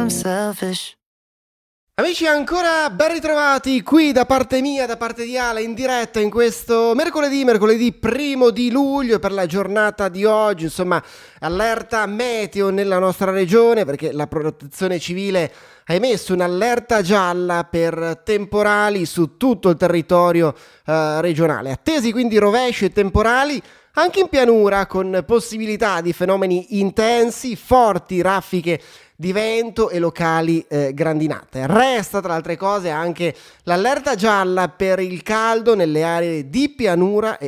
I'm selfish. Amici, ancora ben ritrovati qui da parte mia, da parte di Ale, in diretta in questo mercoledì 1 per la giornata di oggi. Insomma, allerta meteo nella nostra regione perché la Protezione Civile ha emesso un'allerta gialla per temporali su tutto il territorio regionale. Attesi quindi rovesci e temporali anche in pianura, con possibilità di fenomeni intensi, forti raffiche di vento e locali grandinate. Resta tra le altre cose anche l'allerta gialla per il caldo nelle aree di pianura e